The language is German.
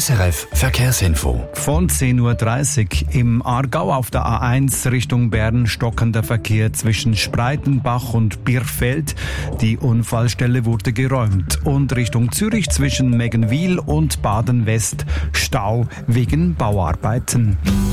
SRF Verkehrsinfo. Von 10.30 Uhr im Aargau auf der A1 Richtung Bern stockender Verkehr zwischen Spreitenbach und Birfeld. Die Unfallstelle wurde geräumt. Und Richtung Zürich zwischen Meggenwil und Baden-West Stau wegen Bauarbeiten.